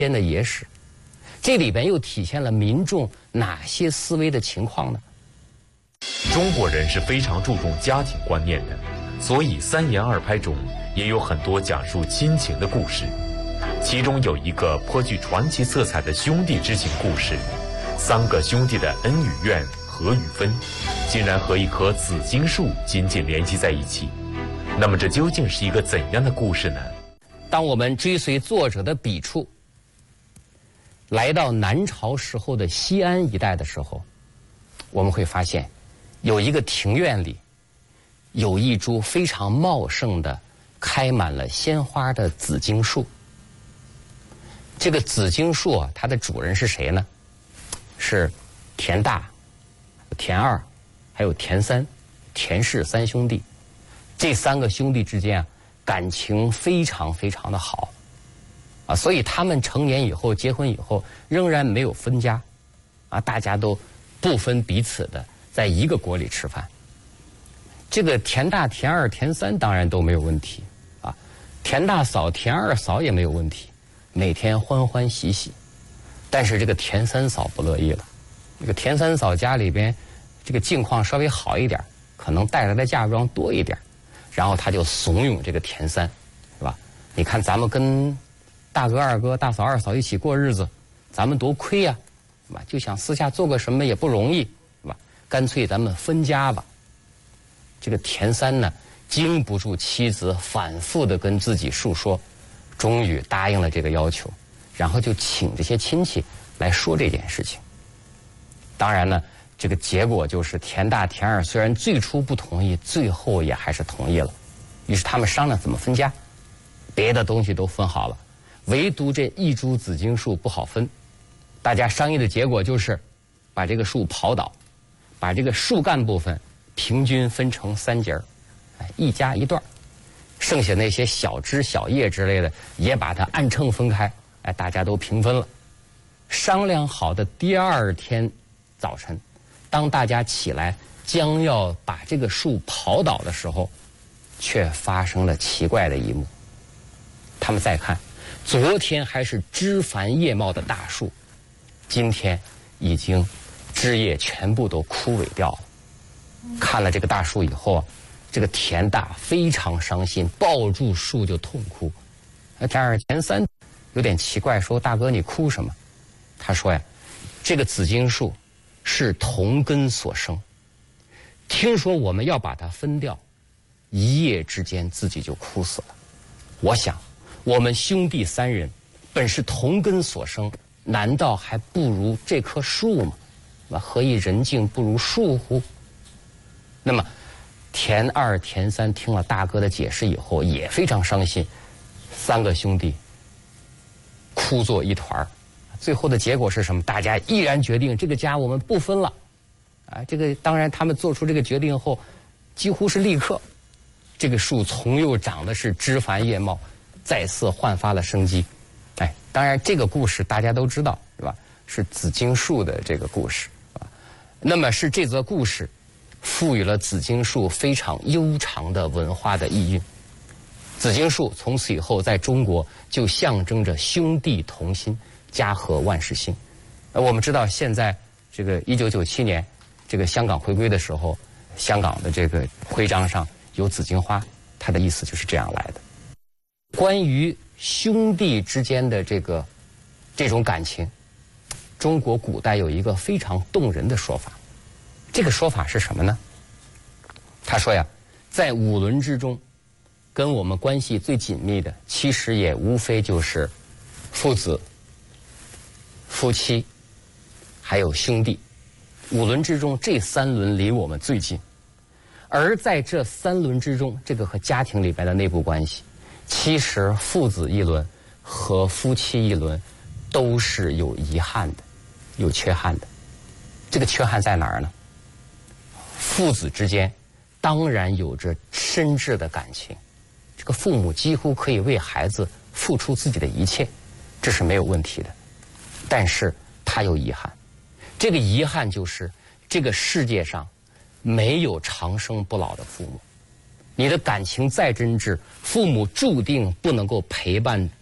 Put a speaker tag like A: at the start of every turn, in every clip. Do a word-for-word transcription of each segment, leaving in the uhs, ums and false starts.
A: 间的野史，这里边又体现了民众哪些思维的情况呢？
B: 中国人是非常注重家庭观念的，所以三言二拍中也有很多讲述亲情的故事。其中有一个颇具传奇色彩的兄弟之情故事，三个兄弟的恩与怨、合与分，竟然和一棵紫荆树紧紧联系在一起。那么这究竟是一个怎样的故事呢？
A: 当我们追随作者的笔触，来到南朝时候的西安一带的时候，我们会发现，有一个庭院里，有一株非常茂盛的、开满了鲜花的紫荆树。这个紫荆树啊，它的主人是谁呢？是田大、田二，还有田三，田氏三兄弟。这三个兄弟之间啊，感情非常非常的好，啊，所以他们成年以后、结婚以后，仍然没有分家，啊，大家都不分彼此的在一个锅里吃饭。这个田大、田二、田三当然都没有问题，啊，田大嫂、田二嫂也没有问题，每天欢欢喜喜。但是这个田三嫂不乐意了，这个田三嫂家里边这个境况稍微好一点，可能带来的嫁妆多一点。然后他就怂恿这个田三，是吧？你看咱们跟大哥、二哥、大嫂、二嫂一起过日子，咱们多亏呀，是吧？就想私下做个什么也不容易，是吧？干脆咱们分家吧。这个田三呢，经不住妻子反复的跟自己述说，终于答应了这个要求，然后就请这些亲戚来说这件事情。当然呢，这个结果就是田大田二虽然最初不同意，最后也还是同意了。于是他们商量怎么分家，别的东西都分好了，唯独这一株紫荆树不好分。大家商议的结果就是把这个树刨倒，把这个树干部分平均分成三节儿，哎，一家一段，剩下那些小枝小叶之类的也把它按秤分开，哎，大家都平分了。商量好的第二天早晨，当大家起来将要把这个树刨倒的时候，却发生了奇怪的一幕。他们再看，昨天还是枝繁叶茂的大树，今天已经枝叶全部都枯萎掉了。看了这个大树以后啊，这个田大非常伤心，抱住树就痛哭。田二田三有点奇怪，说：“大哥，你哭什么？”他说呀：“这个紫荆树是同根所生，听说我们要把它分掉，一夜之间自己就哭死了。我想，我们兄弟三人本是同根所生，难道还不如这棵树吗？何以人境不如树乎？”那么，田二、田三听了大哥的解释以后，也非常伤心，三个兄弟哭作一团儿。最后的结果是什么？大家毅然决定这个家我们不分了，啊，这个当然他们做出这个决定后，几乎是立刻，这个树从又长的是枝繁叶茂，再次焕发了生机。哎，当然这个故事大家都知道，是吧？是紫荆树的这个故事啊。那么是这则故事赋予了紫荆树非常悠长的文化的意蕴。紫荆树从此以后在中国就象征着兄弟同心，家和万事兴。呃，我们知道现在这个一九九七年这个香港回归的时候，香港的这个徽章上有紫荆花，它的意思就是这样来的。关于兄弟之间的这个这种感情，中国古代有一个非常动人的说法。这个说法是什么呢？他说呀，在五伦之中，跟我们关系最紧密的，其实也无非就是父子、夫妻，还有兄弟。五伦之中，这三伦离我们最近。而在这三伦之中，这个和家庭里边的内部关系，其实父子一伦和夫妻一伦都是有遗憾的，有缺憾的。这个缺憾在哪儿呢？父子之间当然有着深挚的感情，这个父母几乎可以为孩子付出自己的一切，这是没有问题的。但是他有遗憾，这个遗憾就是这个世界上没有长生不老的父母。你的感情再真挚，父母注定不能够陪伴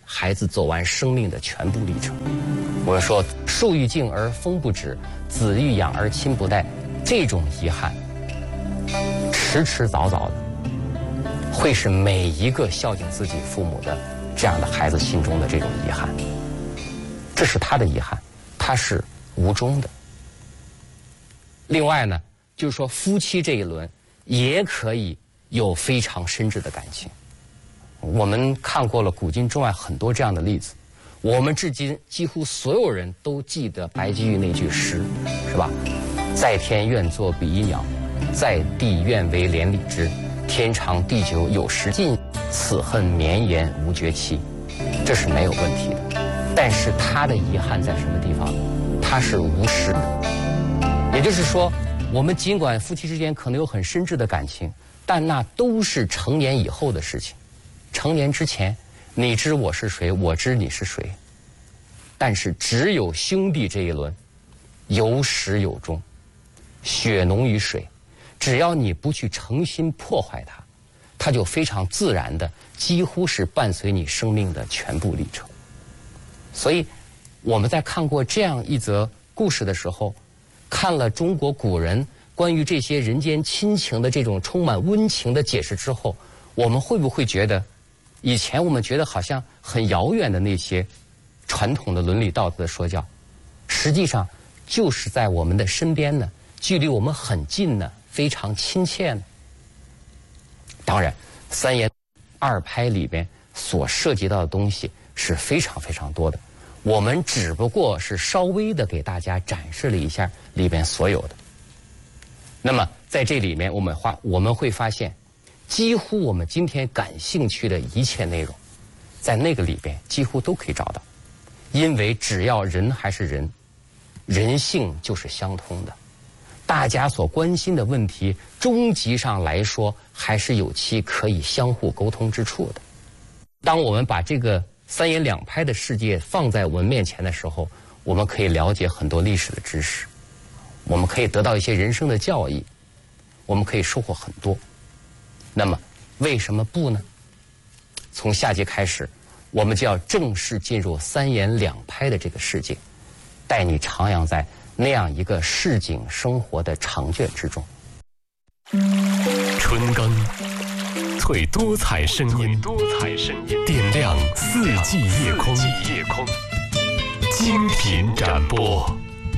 A: 孩子走完生命的全部历程。我们说树欲静而风不止，子欲养而亲不待，这种遗憾迟迟早早的会是每一个孝敬自己父母的这样的孩子心中的这种遗憾。这是他的遗憾，他是无中的。另外呢，就是说夫妻这一轮也可以有非常深挚的感情。我们看过了古今中外很多这样的例子，我们至今几乎所有人都记得白居易那句诗，是吧？在天愿作比翼鸟，在地愿为连理枝。天长地久有时尽，此恨绵延无绝期。这是没有问题的。但是他的遗憾在什么地方？他是无实的。也就是说，我们尽管夫妻之间可能有很深挚的感情，但那都是成年以后的事情。成年之前，你知我是谁，我知你是谁。但是只有兄弟这一轮，有始有终，血浓于水。只要你不去诚心破坏它，它就非常自然的，几乎是伴随你生命的全部历程。所以，我们在看过这样一则故事的时候，看了中国古人关于这些人间亲情的这种充满温情的解释之后，我们会不会觉得，以前我们觉得好像很遥远的那些传统的伦理道德的说教，实际上就是在我们的身边呢，距离我们很近呢，非常亲切呢？当然，三言二拍里边所涉及到的东西是非常非常多的，我们只不过是稍微的给大家展示了一下里边所有的。那么在这里面，我们发我们会发现，几乎我们今天感兴趣的一切内容，在那个里边几乎都可以找到，因为只要人还是人，人性就是相通的。大家所关心的问题，终极上来说，还是有其可以相互沟通之处的。当我们把这个三言两拍的世界放在我们面前的时候，我们可以了解很多历史的知识，我们可以得到一些人生的教益，我们可以收获很多。那么，为什么不呢？从下节开始，我们就要正式进入三言两拍的这个世界，带你徜徉在那样一个市井生活的长卷之中。
C: 春耕，萃多彩声音，多彩声音，点亮四季夜空，夜空，精品展播。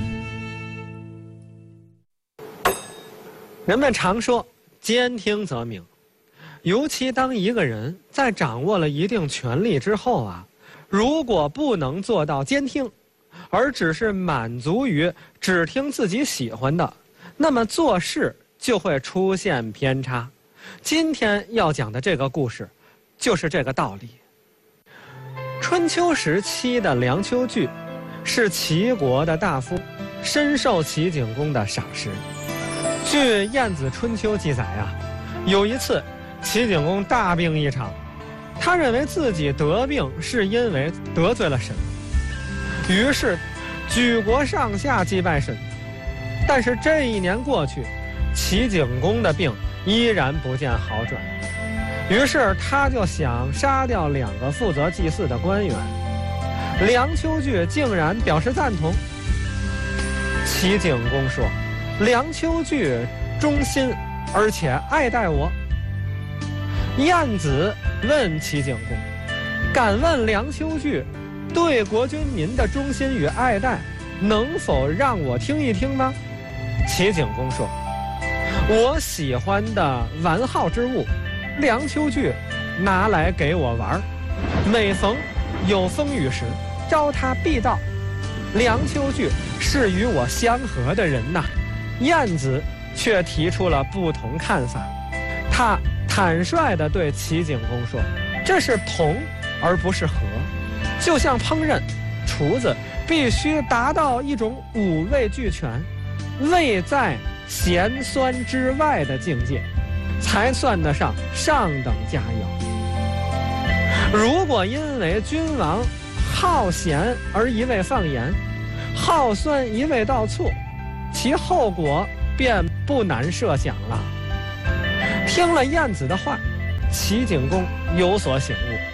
D: 人们常说，兼听则明。尤其当一个人在掌握了一定权力之后啊，如果不能做到兼听，而只是满足于只听自己喜欢的，那么做事就会出现偏差。今天要讲的这个故事，就是这个道理。春秋时期的梁丘据是齐国的大夫，深受齐景公的赏识。据《晏子春秋》记载啊，有一次齐景公大病一场，他认为自己得病是因为得罪了神，于是举国上下祭拜神。但是这一年过去，齐景公的病依然不见好转，于是他就想杀掉两个负责祭祀的官员。梁丘据竟然表示赞同。齐景公说，梁丘据忠心而且爱戴我。晏子问齐景公，敢问梁丘据对国君您的忠心与爱戴，能否让我听一听吗？齐景公说，我喜欢的玩好之物，梁丘据拿来给我玩，每逢有风雨时，召他必到。梁丘据是与我相合的人呐。晏子却提出了不同看法，他坦率地对齐景公说，这是同而不是和。就像烹饪，厨子必须达到一种五味俱全，味在咸酸之外的境界，才算得上上等佳肴。如果因为君王好咸而一味放盐，好酸一味倒醋，其后果便不难设想了。听了晏子的话，齐景公有所醒悟，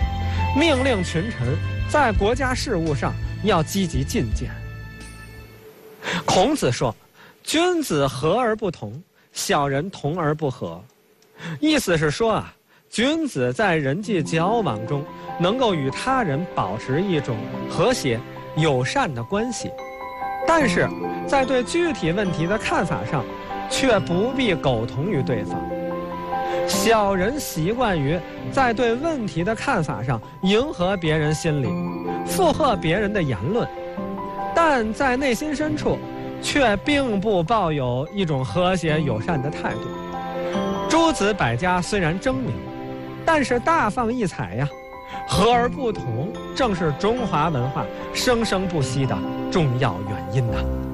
D: 命令群臣在国家事务上要积极进谏。孔子说：“君子和而不同，小人同而不和。”意思是说啊，君子在人际交往中能够与他人保持一种和谐、友善的关系，但是在对具体问题的看法上，却不必苟同于对方。小人习惯于在对问题的看法上迎合别人心理，附和别人的言论，但在内心深处却并不抱有一种和谐友善的态度。诸子百家虽然争鸣，但是大放异彩呀，和而不同正是中华文化生生不息的重要原因呐。